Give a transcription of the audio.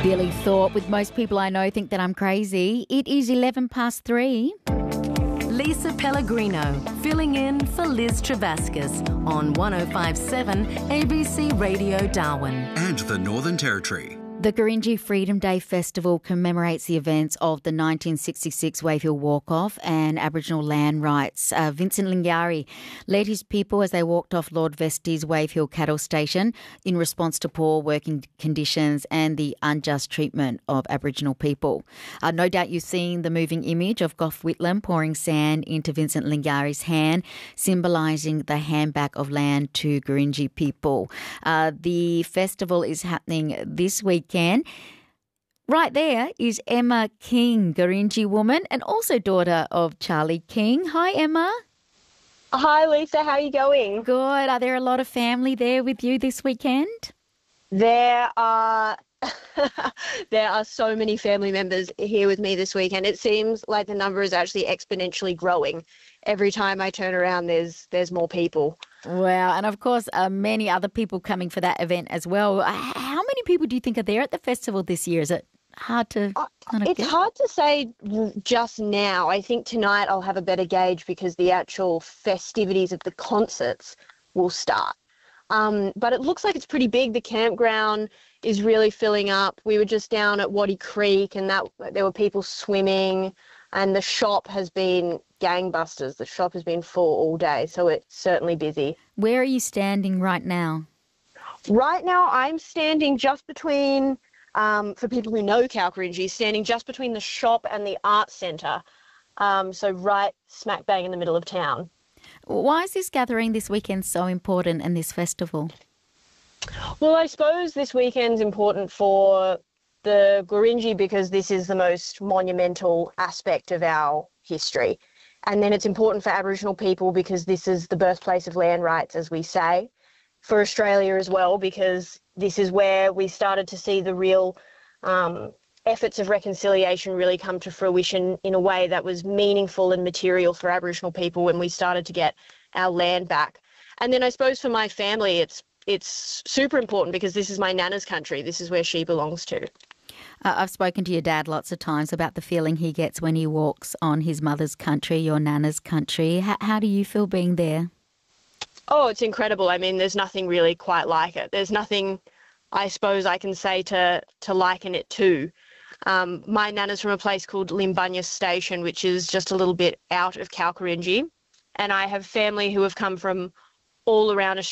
Billy Thorpe, with most people I know think that I'm crazy. It is 11 past 3. Lisa Pellegrino, filling in for Liz Travascus on 105.7 ABC Radio Darwin. And the Northern Territory. The Gurindji Freedom Day Festival commemorates the events of the 1966 Wave Hill Walk-Off and Aboriginal land rights. Vincent Lingiari led his people as they walked off Lord Vestey's Wave Hill cattle station in response to poor working conditions and the unjust treatment of Aboriginal people. No doubt you've seen the moving image of Gough Whitlam pouring sand into Vincent Lingiari's hand, symbolising the handback of land to Gurindji people. The festival is happening this weekend. Right there is Emma King, Gurindji woman and also daughter of Charlie King. Hi, Emma. Hi, Lisa. How are you going? Good. Are there a lot of family there with you this weekend? There are there are so many family members here with me this weekend. It seems like the number is actually exponentially growing. Every time I turn around, there's more people. Wow. And of course, many other people coming for that event as well. How many people do you think are there at the festival this year? Is it hard to It's hard to say just now. I think tonight I'll have a better gauge because the actual festivities of the concerts will start. But it looks like it's pretty big. The campground is really filling up. We were just down at Waddy Creek and there were people swimming, and the shop has been gangbusters. The shop has been full all day, so it's certainly busy. Where are you standing right now? Right now I'm standing just between, for people who know Kalkarindji, standing just between the shop and the art centre, so right smack bang in the middle of town. Why is this gathering this weekend so important and this festival? Well, I suppose this weekend's important for the Gurindji because this is the most monumental aspect of our history. And then it's important for Aboriginal people because this is the birthplace of land rights, as we say. For Australia as well, because this is where we started to see the real efforts of reconciliation really come to fruition in a way that was meaningful and material for Aboriginal people when we started to get our land back. And then I suppose for my family, it's super important because this is my nana's country. This is where she belongs to. I've spoken to your dad lots of times about the feeling he gets when he walks on his mother's country, your nana's country. How do you feel being there? Oh, it's incredible. I mean, there's nothing really quite like it. There's nothing, I suppose, I can say to liken it to. My nana's from a place called Limbunya Station, which is just a little bit out of Kalkarindji. And I have family who have come from all around Australia.